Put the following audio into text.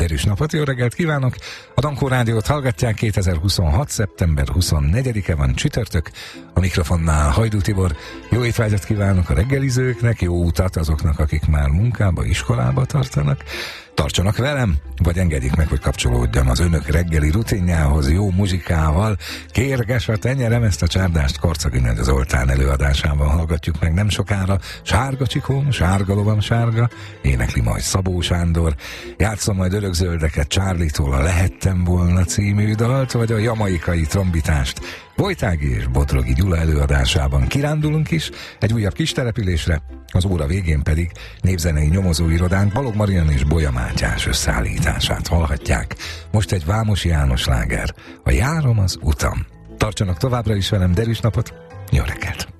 derűs napot, jó reggelt kívánok! A Dankó Rádiót hallgatják, 2026. szeptember 24-e van, csütörtök. A mikrofonnál Hajdú Tibor. Jó étvágyat kívánok a reggelizőknek, jó utat azoknak, akik már munkába, iskolába tartanak. Tartsanak velem, vagy engedjék meg, hogy kapcsolódjam az önök reggeli rutinjához jó muzsikával. Kérges a tenyerem, ezt a csárdást Karcagi Nagy Zoltán előadásában hallgatjuk meg nem sokára. Sárga csikóm, sárga lovam sárga, énekli majd Szabó Sándor. Játszom majd Örökzöldeket Charlie-tól a Lehettem volna című dalt, vagy a jamaikai trombitást Vojtági és Bodrogi Gyula előadásában. Kirándulunk is egy újabb kis településre, az óra végén pedig népzenei nyomozóirodánk Balogh Marian és Bolya Mátyás összeállítását hallhatják. Most egy Vámos János sláger, a Járom az utam. Tartsanak továbbra is velem, derűs napot, jó reggelt!